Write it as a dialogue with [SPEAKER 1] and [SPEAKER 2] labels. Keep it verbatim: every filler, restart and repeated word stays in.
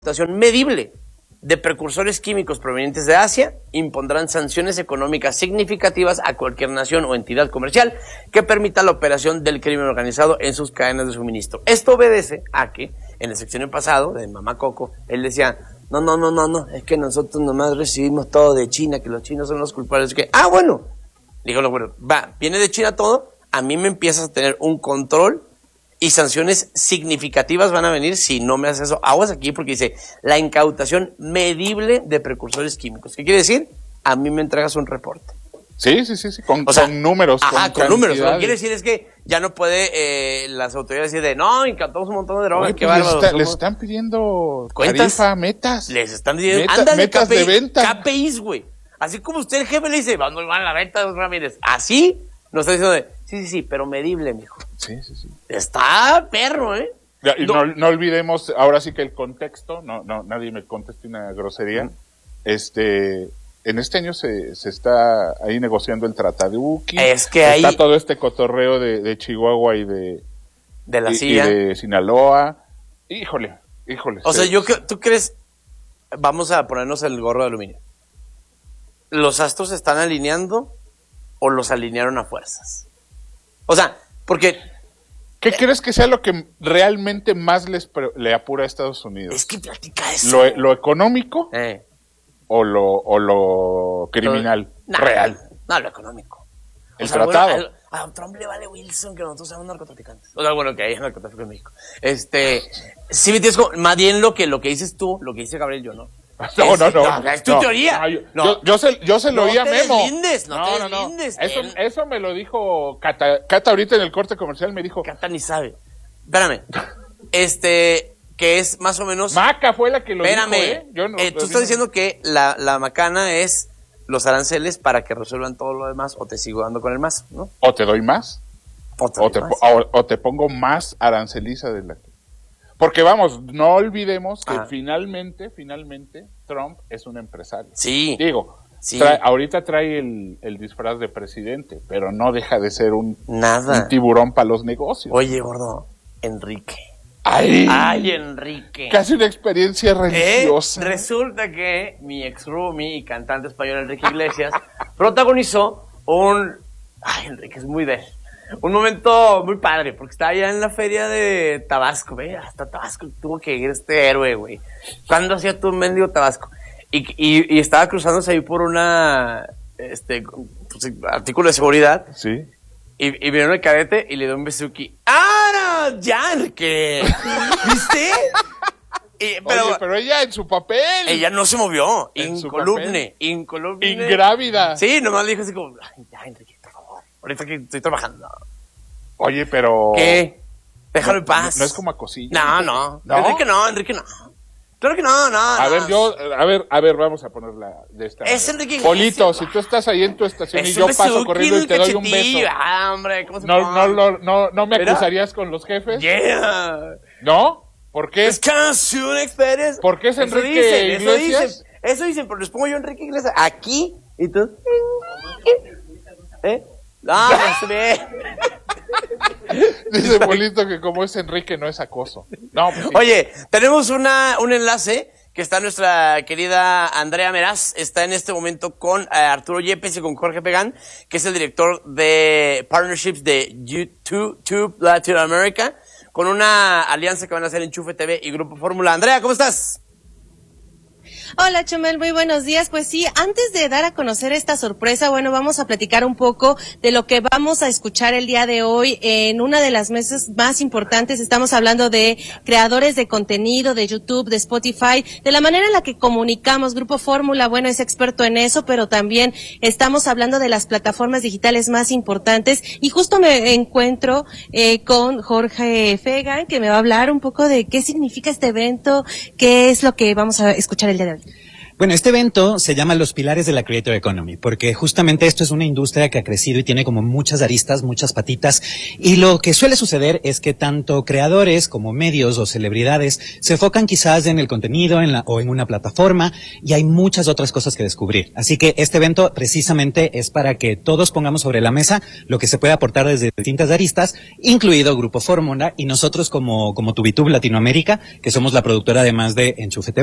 [SPEAKER 1] Situación medible de precursores químicos provenientes de Asia impondrán sanciones económicas significativas a cualquier nación o entidad comercial que permita la operación del crimen organizado en sus cadenas de suministro. Esto obedece a que en el sexenio pasado de Mamá Coco, él decía, no, no, no, no, no, es que nosotros nomás recibimos todo de China, que los chinos son los culpables. Que, ah, bueno, dijo, bueno, va, viene de China todo, a mí me empiezas a tener un control y sanciones significativas van a venir si no me haces eso. Aguas aquí porque dice, la incautación medible de precursores químicos. ¿Qué quiere decir? A mí me entregas un reporte.
[SPEAKER 2] Sí, sí, sí, sí, con,
[SPEAKER 1] o sea,
[SPEAKER 2] con números.
[SPEAKER 1] Ajá, con,
[SPEAKER 2] con
[SPEAKER 1] números. Lo que quiere decir es que ya no puede eh, las autoridades decir de, no, incautamos un montón de drogas.
[SPEAKER 2] Oye,
[SPEAKER 1] qué
[SPEAKER 2] pues
[SPEAKER 1] bárbaro.
[SPEAKER 2] les, está, les están pidiendo
[SPEAKER 1] ¿Cuentas?
[SPEAKER 2] tarifa, metas.
[SPEAKER 1] Les están diciendo,
[SPEAKER 2] Meta,
[SPEAKER 1] ándale,
[SPEAKER 2] metas
[SPEAKER 1] K P I,
[SPEAKER 2] de venta.
[SPEAKER 1] K P Is, güey. Así como usted, el jefe, le dice, va muy mal la venta, don Ramírez. Así nos está diciendo de, sí, sí, sí, pero medible, mijo.
[SPEAKER 2] Sí, sí, sí.
[SPEAKER 1] Está perro, ¿eh?
[SPEAKER 2] Ya, y
[SPEAKER 1] no.
[SPEAKER 2] no, no olvidemos, ahora sí que el contexto, no, no, nadie me conteste una grosería. Mm. Este, en este año se, se está ahí negociando el Trataduki.
[SPEAKER 1] Es que
[SPEAKER 2] está
[SPEAKER 1] ahí
[SPEAKER 2] todo este cotorreo de, de Chihuahua y de,
[SPEAKER 1] de la
[SPEAKER 2] y,
[SPEAKER 1] silla.
[SPEAKER 2] y de Sinaloa. Híjole, híjole.
[SPEAKER 1] O
[SPEAKER 2] se,
[SPEAKER 1] sea, yo que, ¿tú crees? Vamos a ponernos el gorro de aluminio. ¿Los astros se están alineando o los alinearon a fuerzas? O sea, porque...
[SPEAKER 2] ¿Qué eh, crees que sea lo que realmente más les le apura a Estados Unidos?
[SPEAKER 1] Es que platica eso.
[SPEAKER 2] ¿Lo, lo económico
[SPEAKER 1] eh.
[SPEAKER 2] o, lo, o lo criminal?
[SPEAKER 1] No,
[SPEAKER 2] real.
[SPEAKER 1] No, lo económico.
[SPEAKER 2] El
[SPEAKER 1] o sea,
[SPEAKER 2] tratado.
[SPEAKER 1] Bueno, a, a Trump le vale Wilson que nosotros seamos narcotraficantes. O sea, bueno, que hay narcotráfico en México. Este, sí, me tienes como, más bien lo que, lo que dices tú, lo que dice Gabriel, yo no.
[SPEAKER 2] No,
[SPEAKER 1] es,
[SPEAKER 2] no, no.
[SPEAKER 1] no, es tu
[SPEAKER 2] no,
[SPEAKER 1] teoría.
[SPEAKER 2] No, yo,
[SPEAKER 1] no.
[SPEAKER 2] yo, yo se, yo se lo oí a Memo.
[SPEAKER 1] No te deslindes, no, no te
[SPEAKER 2] no,
[SPEAKER 1] deslindes.
[SPEAKER 2] No. Eso,
[SPEAKER 1] Él...
[SPEAKER 2] eso me lo dijo Cata, Cata ahorita en el corte comercial, me dijo.
[SPEAKER 1] Cata ni sabe. Espérame. Este, que es más o menos.
[SPEAKER 2] Maca fue la que lo
[SPEAKER 1] Espérame.
[SPEAKER 2] dijo, ¿eh? Yo no,
[SPEAKER 1] eh, tú estás diciendo que la, la macana es los aranceles para que resuelvan todo lo demás, o te sigo dando con el más, ¿no?
[SPEAKER 2] O te doy más.
[SPEAKER 1] O te,
[SPEAKER 2] o te,
[SPEAKER 1] más.
[SPEAKER 2] O, o te pongo más aranceliza de la que. Porque vamos, no olvidemos que ah. finalmente, finalmente, Trump es un empresario.
[SPEAKER 1] Sí.
[SPEAKER 2] Digo,
[SPEAKER 1] sí.
[SPEAKER 2] Trae, ahorita trae el, el disfraz de presidente, pero no deja de ser un,
[SPEAKER 1] Nada.
[SPEAKER 2] un tiburón para los negocios.
[SPEAKER 1] Oye, gordo, Enrique.
[SPEAKER 2] ¡Ay!
[SPEAKER 1] ¡Ay, Enrique!
[SPEAKER 2] Casi una experiencia religiosa.
[SPEAKER 1] Eh, resulta que mi ex roomie y cantante español Enrique Iglesias protagonizó un... Ay, Enrique es muy de... Un momento muy padre, porque estaba allá en la feria de Tabasco, ve, hasta Tabasco tuvo que ir este héroe, güey. ¿Cuándo hacía tú un mendigo Tabasco? Y, y, y estaba cruzándose ahí por una, este, pues, artículo de seguridad.
[SPEAKER 2] Sí.
[SPEAKER 1] Y, y vieron el cadete y le dio un besuki. ¡Ah, no! ¡Ya, Enrique! ¿Viste? Y, pero,
[SPEAKER 2] Oye, pero ella en su papel.
[SPEAKER 1] Ella no se movió. Incolumne. Incolumne.
[SPEAKER 2] Ingrávida.
[SPEAKER 1] Sí, nomás le dijo así como, ay, ya, Enrique. Ahorita que estoy trabajando.
[SPEAKER 2] Oye, pero...
[SPEAKER 1] ¿Qué? Déjalo en paz.
[SPEAKER 2] No, no es como acosilla.
[SPEAKER 1] No, no, no. Enrique no, Enrique no. Claro que no, no.
[SPEAKER 2] A
[SPEAKER 1] no.
[SPEAKER 2] ver, yo... A ver, a ver, vamos a ponerla de esta
[SPEAKER 1] Es
[SPEAKER 2] manera.
[SPEAKER 1] Enrique
[SPEAKER 2] Polito,
[SPEAKER 1] Iglesias,
[SPEAKER 2] si tú estás ahí en tu estación
[SPEAKER 1] es
[SPEAKER 2] y yo paso corriendo y te doy un beso.
[SPEAKER 1] Ah, hombre, ¿cómo se
[SPEAKER 2] no,
[SPEAKER 1] pone?
[SPEAKER 2] no, no, no, ¿No me
[SPEAKER 1] ¿Mira?
[SPEAKER 2] acusarías con los jefes?
[SPEAKER 1] Yeah.
[SPEAKER 2] ¿No? ¿Por qué?
[SPEAKER 1] Es casi una experiencia.
[SPEAKER 2] ¿Por qué es Enrique
[SPEAKER 1] eso dicen,
[SPEAKER 2] Iglesias?
[SPEAKER 1] Eso dicen, eso dicen, pero les pongo yo Enrique Iglesias aquí y tú... ¿Eh? No, no se ve.
[SPEAKER 2] Dice Polito que como es Enrique no es acoso. No, pues sí.
[SPEAKER 1] Oye, tenemos una, un enlace que está nuestra querida Andrea Meraz, está en este momento con uh, Arturo Yepes y con Jorge Pegán, que es el director de Partnerships de YouTube, YouTube Latin America, con una alianza que van a hacer Enchufe T V y Grupo Fórmula. Andrea, ¿cómo estás?
[SPEAKER 3] Hola, Chumel, muy buenos días. Pues sí, antes de dar a conocer esta sorpresa, bueno, vamos a platicar un poco de lo que vamos a escuchar el día de hoy en una de las mesas más importantes. Estamos hablando de creadores de contenido, de YouTube, de Spotify, de la manera en la que comunicamos. Grupo Fórmula, bueno, es experto en eso, pero también estamos hablando de las plataformas digitales más importantes. Y justo me encuentro eh, con Jorge Pegán, que me va a hablar un poco de qué significa este evento, qué es lo que vamos a escuchar el día de hoy.
[SPEAKER 4] Bueno, este evento se llama Los Pilares de la Creator Economy, porque justamente esto es una industria que ha crecido y tiene como muchas aristas, muchas patitas, y lo que suele suceder es que tanto creadores como medios o celebridades se enfocan quizás en el contenido en la, o en una plataforma, y hay muchas otras cosas que descubrir. Así que este evento precisamente es para que todos pongamos sobre la mesa lo que se puede aportar desde distintas aristas, incluido Grupo Fórmula, y nosotros como, como Tubitub Latinoamérica, que somos la productora además de Enchufe T V.